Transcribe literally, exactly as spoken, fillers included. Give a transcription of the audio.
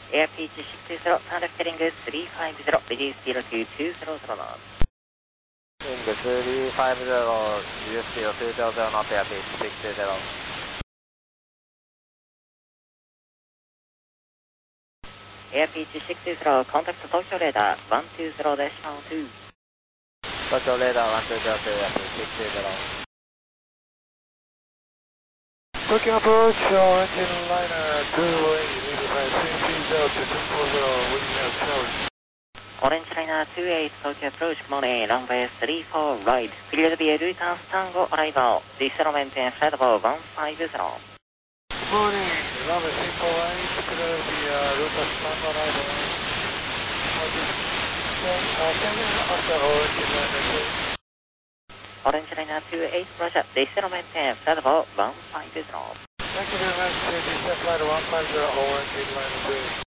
Airspeed six two zero, turn left heading three five zero, reduce zero to two zero zero knots. Heading three five zero, reduce zero to two zero zero knots, airspeed six two zero. Airspeed six two zero, contact Tokyo radar one two zero decimal two. Tokyo radar one two zero two, airspeed six two zero. Tokyo approach, engine liner two eight eight five three three zero to two four zero, we have challenge. Orange liner two eight, Tokyo approach, good morning, runway three four right, clear to be a return Tango arrival, decelerate and flight level one five zero. Good morning, runway three four right, clear to be a return Tango arrival. After orange liner two. Orange liner two eight, Roger, decelerate and flight level one five zero. Thank you very much, descent flight one five zero, orange liner two.